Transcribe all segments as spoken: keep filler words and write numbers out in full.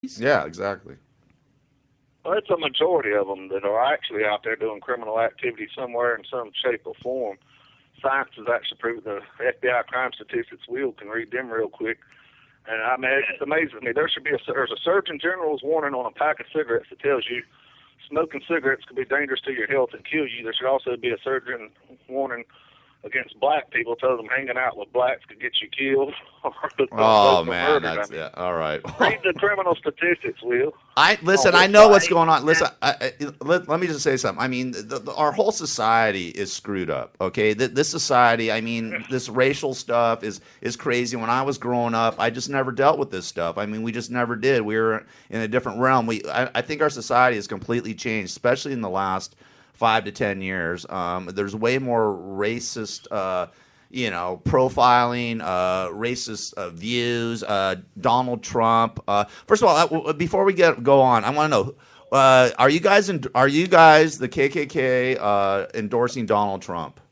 Yeah, exactly. Well, it's a majority of them that are actually out there doing criminal activity somewhere in some shape or form. Science has actually proved the F B I crime statistics. Will can read them real quick. And I mean, it amazes me. There should be a, there's a Surgeon General's warning on a pack of cigarettes that tells you smoking cigarettes could be dangerous to your health and kill you. There should also be a surgeon warning against black people, telling them hanging out with blacks could get you killed. Or oh man, murdered. that's I mean, yeah. All right. read the criminal statistics, Will. I listen. Oh, I know what's right. going on. Listen, I, I, let, let me just say something. I mean, the, the, our whole society is screwed up. Okay, Th- this society. I mean, this racial stuff is is crazy. When I was growing up, I just never dealt with this stuff. I mean, we just never did. We were in a different realm. We, I, I think our society has completely changed, especially in the last five to ten years. Um, there's way more racist. Uh, you know, profiling, uh, racist uh, views, uh, Donald Trump. Uh, first of all, uh, before we get go on, I want to know: uh, Are you guys in, are you guys the K K K uh, endorsing Donald Trump?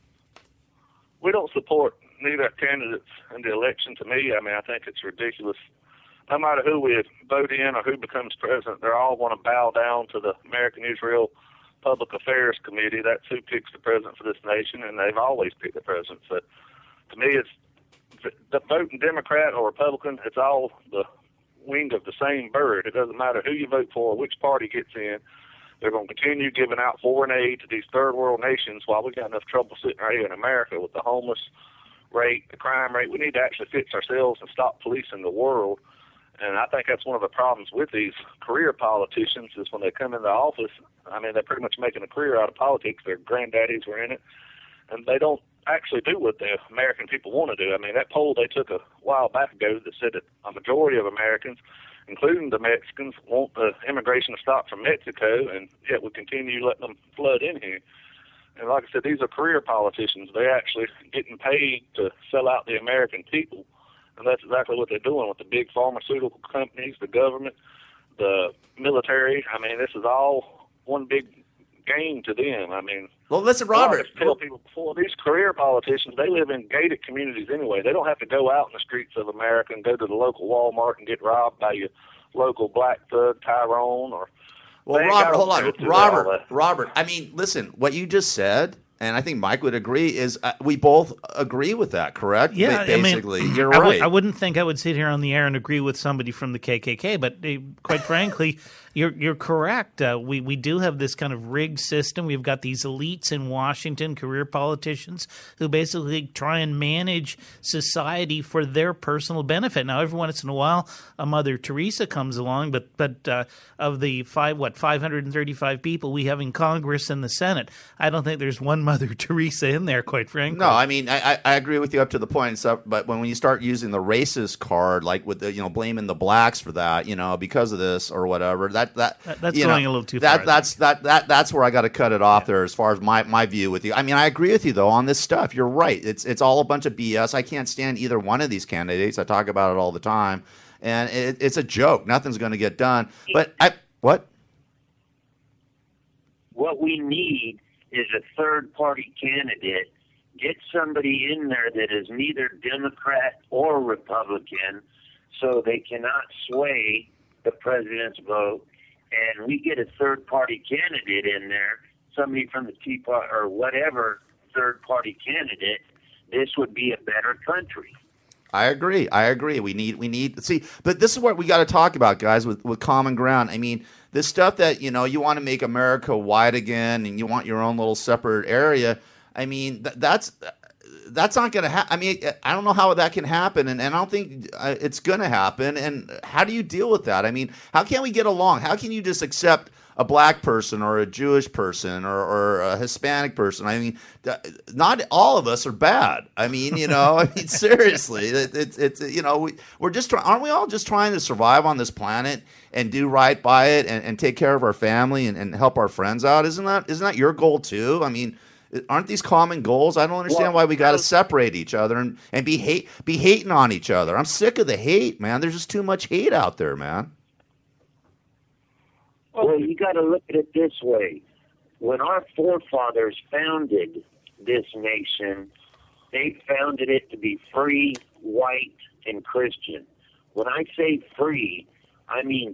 We don't support neither candidates in the election. To me, I mean, I think it's ridiculous. No matter who we vote in or who becomes president, they're all going to bow down to the American Israel Public Affairs Committee. That's who picks the president for this nation, and they've always picked the president. So, to me, it's the voting Democrat or Republican. It's all the wing of the same bird. It doesn't matter who you vote for or which party gets in. They're going to continue giving out foreign aid to these third world nations while we got enough trouble sitting right here in America with the homeless rate, the crime rate. We need to actually fix ourselves and stop policing the world. And I think that's one of the problems with these career politicians is when they come into office, I mean, they're pretty much making a career out of politics. Their granddaddies were in it, and they don't actually do what the American people want to do. I mean, that poll they took a while back ago that said that a majority of Americans, including the Mexicans, want the immigration to stop from Mexico, and yet we continue letting them flood in here. And like I said, these are career politicians. They're actually getting paid to sell out the American people. And that's exactly what they're doing with the big pharmaceutical companies, the government, the military. I mean, this is all one big game to them. I mean, well, listen, Robert. I tell people before, these career politicians, they live in gated communities anyway. They don't have to go out in the streets of America and go to the local Walmart and get robbed by your local black thug Tyrone or. Well, Robert, hold on, Robert. Robert, I mean, listen, what you just said. And I think Mike would agree, is uh, we both agree with that, correct? Yeah, basically, I mean, you're I right. W- I wouldn't think I would sit here on the air and agree with somebody from the K K K, but uh, quite frankly, you're you're correct. Uh, we, we do have this kind of rigged system. We've got these elites in Washington, career politicians, who basically try and manage society for their personal benefit. Now, every once in a while, a Mother Teresa comes along, but but uh, of the five what five hundred thirty-five people we have in Congress and the Senate, I don't think there's one Mother Teresa in there, quite frankly. No, I mean, I, I agree with you up to the point, stuff, but when you start using the racist card, like with the, you know, blaming the blacks for that, you know, because of this or whatever, that that, that that's you going know, a little too that, far. That's that that that's where I got to cut it off yeah. there, as far as my, my view with you. I mean, I agree with you though on this stuff. You're right. It's it's all a bunch of B S. I can't stand either one of these candidates. I talk about it all the time, and it, it's a joke. Nothing's going to get done. But I what? What we need is a third-party candidate. Get somebody in there that is neither Democrat or Republican, so they cannot sway the president's vote. And we get a third-party candidate in there, somebody from the Tea Party or whatever third-party candidate. This would be a better country. I agree. I agree. We need, we need, see, but this is what we got to talk about, guys, with, with common ground. I mean, this stuff that, you know, you want to make America white again and you want your own little separate area. I mean, th- that's, that's not going to happen. I mean, I don't know how that can happen. And, and I don't think uh, it's going to happen. And how do you deal with that? I mean, how can we get along? How can you just accept a black person or a Jewish person or, or a Hispanic person? I mean, not all of us are bad. I mean, you know, I mean, seriously, it, it's, it's, you know, we, we're just, try- aren't we all just trying to survive on this planet and do right by it and, and take care of our family and, and help our friends out? Isn't that, isn't that your goal too? I mean, aren't these common goals? I don't understand well, why we got to separate each other and, and be hate, be hating on each other. I'm sick of the hate, man. There's just too much hate out there, man. Well, you got to look at it this way. When our forefathers founded this nation, they founded it to be free, white, and Christian. When I say free, I mean